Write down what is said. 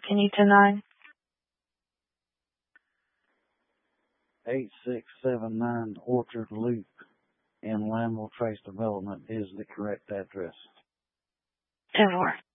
Can you deny? 8679 Orchard Loop in Lamville Trace Development is the correct address. 10-4.